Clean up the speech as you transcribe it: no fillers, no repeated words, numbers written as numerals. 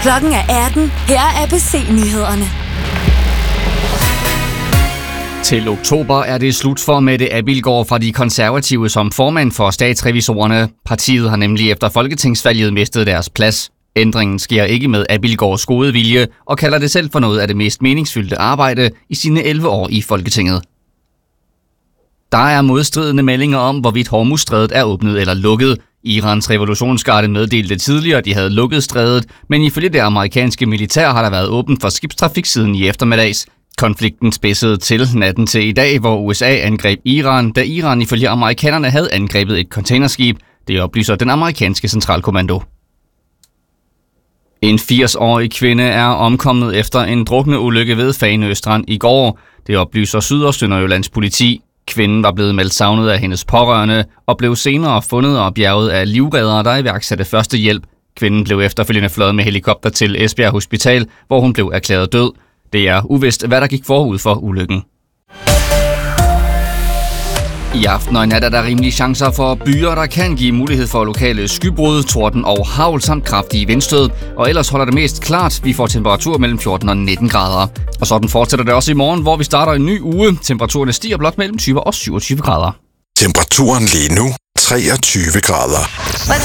Klokken er 18. Her er ABC-nyhederne. Til oktober er det slut for Mette Abildgaard fra De Konservative som formand for statsrevisorerne. Partiet har nemlig efter folketingsvalget mistet deres plads. Ændringen sker ikke med Abildgaards gode vilje og kalder det selv for noget af det mest meningsfyldte arbejde i sine 11 år i Folketinget. Der er modstridende meldinger om, hvorvidt Hormuzstrædet er åbnet eller lukket. Irans revolutionsgarde meddelte tidligere, at de havde lukket strædet, men ifølge det amerikanske militær har der været åbent for skibstrafik siden i eftermiddags. Konflikten spidsede til natten til i dag, hvor USA angreb Iran, da Iran ifølge amerikanerne havde angrebet et containerskib. Det oplyser den amerikanske centralkommando. En 80-årig kvinde er omkommet efter en drukneulykke ved Fanø Strand i går. Det oplyser Syd- og Sønderjyllands politi. Kvinden var blevet meldt savnet af hendes pårørende og blev senere fundet og bjerget af livreddere, der iværksatte første hjælp. Kvinden blev efterfølgende fløjet med helikopter til Esbjerg Hospital, hvor hun blev erklæret død. Det er uvist, hvad der gik forud for ulykken. I aften og i nat er der rimelige chancer for byer, der kan give mulighed for lokale skybrud, torden og hagl samt kraftige vindstød. Og ellers holder det mest klart. Vi får temperatur mellem 14 og 19 grader. Og sådan fortsætter det også i morgen, hvor vi starter en ny uge. Temperaturerne stiger blot mellem 20 og 27 grader. Temperaturen lige nu 23 grader. Let's